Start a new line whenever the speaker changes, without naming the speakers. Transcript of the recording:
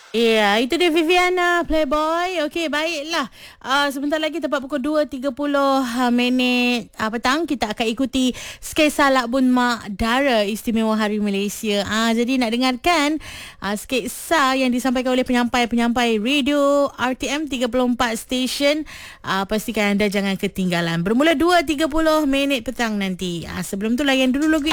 Ya, itu dia Viviana Playboy. Okey, baiklah. Sebentar lagi tepat pukul 2.30 minit petang kita akan ikuti sketsa Lakbun Mak Dara Istimewa Hari Malaysia. Jadi nak dengarkan sketsa yang disampaikan oleh penyampai-penyampai radio RTM 34 station. Pastikan anda jangan ketinggalan. Bermula 2.30 minit petang nanti. Sebelum tu layan dulu logo